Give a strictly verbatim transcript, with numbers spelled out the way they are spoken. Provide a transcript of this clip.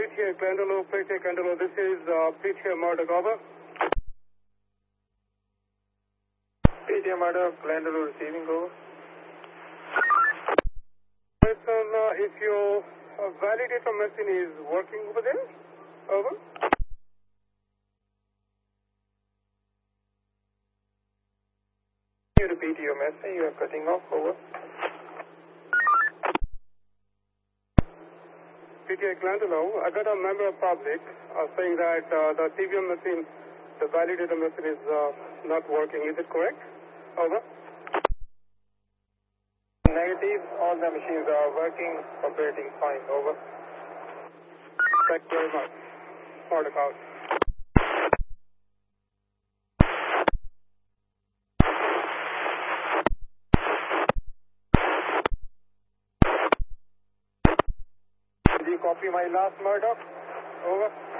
P T A Glendalough, P T A Glendalough. This is uh, P T A Murdoch, over. P T A Murdoch, Glendalough receiving, over. Listen, uh, if your uh, validator machine is working over there, over. You repeat your message, you are cutting off, over. P T A Glendalough, I got a member of public uh, saying that uh, the T V M machine, the validator machine is uh, not working. Is it correct? Over. Negative, all the machines are working, operating fine, over. Thank you very much. Murdoch out. Did you copy my last Murdoch? Over.